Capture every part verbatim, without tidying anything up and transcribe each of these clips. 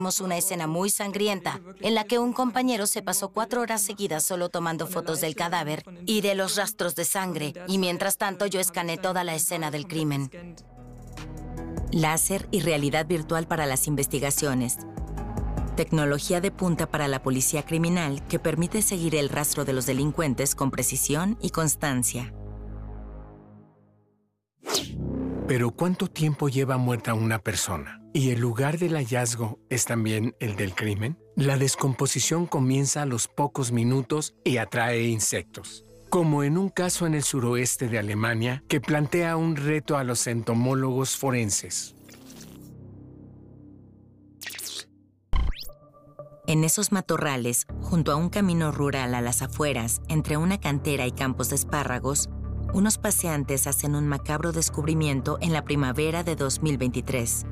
una escena muy sangrienta en la que un compañero se pasó cuatro horas seguidas solo tomando fotos del cadáver y de los rastros de sangre, y mientras tanto yo escaneé toda la escena del crimen. Láser y realidad virtual para las investigaciones. Tecnología de punta para la policía criminal que permite seguir el rastro de los delincuentes con precisión y constancia. Pero ¿cuánto tiempo lleva muerta una persona? ¿Y el lugar del hallazgo es también el del crimen? La descomposición comienza a los pocos minutos y atrae insectos, como en un caso en el suroeste de Alemania que plantea un reto a los entomólogos forenses. En esos matorrales, junto a un camino rural a las afueras, entre una cantera y campos de espárragos, unos paseantes hacen un macabro descubrimiento en la primavera de dos mil veintitrés.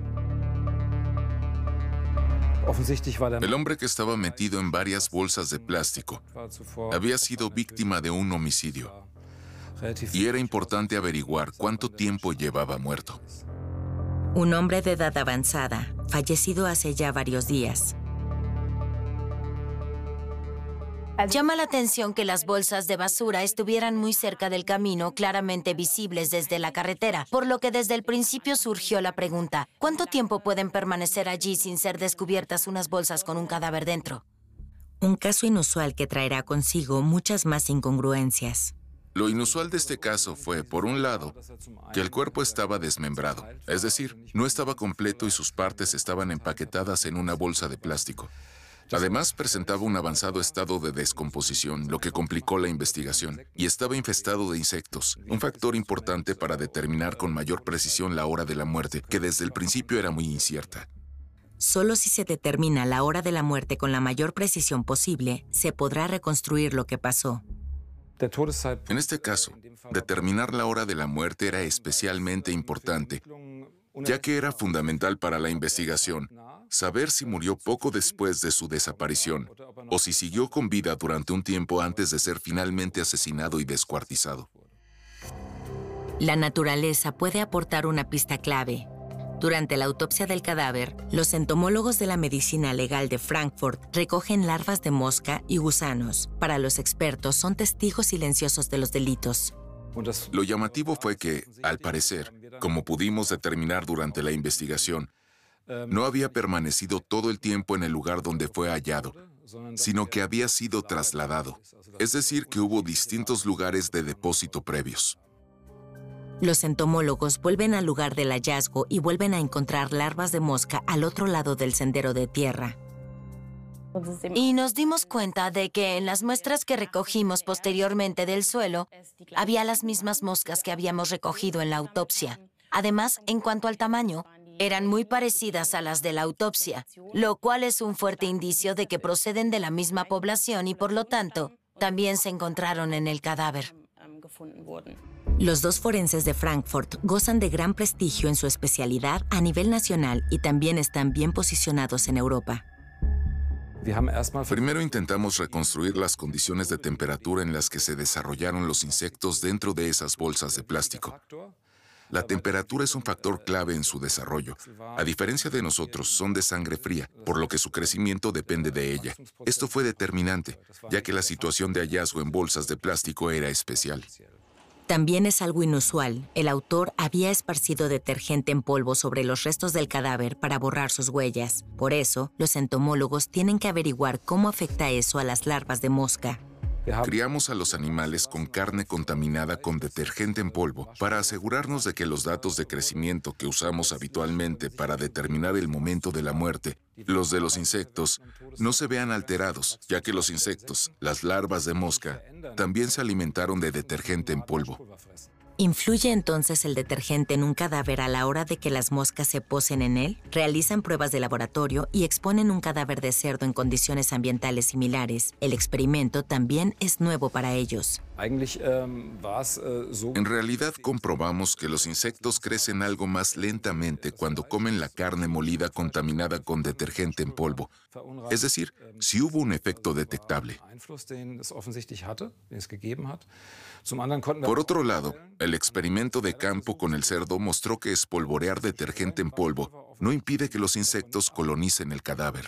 El hombre, que estaba metido en varias bolsas de plástico, había sido víctima de un homicidio, y era importante averiguar cuánto tiempo llevaba muerto. Un hombre de edad avanzada, fallecido hace ya varios días. Llama la atención que las bolsas de basura estuvieran muy cerca del camino, claramente visibles desde la carretera, por lo que desde el principio surgió la pregunta: ¿cuánto tiempo pueden permanecer allí sin ser descubiertas unas bolsas con un cadáver dentro? Un caso inusual que traerá consigo muchas más incongruencias. Lo inusual de este caso fue, por un lado, que el cuerpo estaba desmembrado, es decir, no estaba completo y sus partes estaban empaquetadas en una bolsa de plástico. Además, presentaba un avanzado estado de descomposición, lo que complicó la investigación, y estaba infestado de insectos, un factor importante para determinar con mayor precisión la hora de la muerte, que desde el principio era muy incierta. Solo si se determina la hora de la muerte con la mayor precisión posible, se podrá reconstruir lo que pasó. En este caso, determinar la hora de la muerte era especialmente importante, ya que era fundamental para la investigación saber si murió poco después de su desaparición o si siguió con vida durante un tiempo antes de ser finalmente asesinado y descuartizado. La naturaleza puede aportar una pista clave. Durante la autopsia del cadáver, los entomólogos de la medicina legal de Frankfurt recogen larvas de mosca y gusanos. Para los expertos, son testigos silenciosos de los delitos. Lo llamativo fue que, al parecer, como pudimos determinar durante la investigación, no había permanecido todo el tiempo en el lugar donde fue hallado, sino que había sido trasladado. Es decir, que hubo distintos lugares de depósito previos. Los entomólogos vuelven al lugar del hallazgo y vuelven a encontrar larvas de mosca al otro lado del sendero de tierra. Y nos dimos cuenta de que en las muestras que recogimos posteriormente del suelo, había las mismas moscas que habíamos recogido en la autopsia. Además, en cuanto al tamaño, eran muy parecidas a las de la autopsia, lo cual es un fuerte indicio de que proceden de la misma población y, por lo tanto, también se encontraron en el cadáver. Los dos forenses de Frankfurt gozan de gran prestigio en su especialidad a nivel nacional y también están bien posicionados en Europa. Primero intentamos reconstruir las condiciones de temperatura en las que se desarrollaron los insectos dentro de esas bolsas de plástico. La temperatura es un factor clave en su desarrollo. A diferencia de nosotros, son de sangre fría, por lo que su crecimiento depende de ella. Esto fue determinante, ya que la situación de hallazgo en bolsas de plástico era especial. También es algo inusual. El autor había esparcido detergente en polvo sobre los restos del cadáver para borrar sus huellas. Por eso, los entomólogos tienen que averiguar cómo afecta eso a las larvas de mosca. Criamos a los animales con carne contaminada con detergente en polvo para asegurarnos de que los datos de crecimiento que usamos habitualmente para determinar el momento de la muerte, los de los insectos, no se vean alterados, ya que los insectos, las larvas de mosca, también se alimentaron de detergente en polvo. ¿Influye entonces el detergente en un cadáver a la hora de que las moscas se posen en él? Realizan pruebas de laboratorio y exponen un cadáver de cerdo en condiciones ambientales similares. El experimento también es nuevo para ellos. En realidad comprobamos que los insectos crecen algo más lentamente cuando comen la carne molida contaminada con detergente en polvo. Es decir, si hubo un efecto detectable. Por otro lado, el experimento de campo con el cerdo mostró que espolvorear detergente en polvo no impide que los insectos colonicen el cadáver.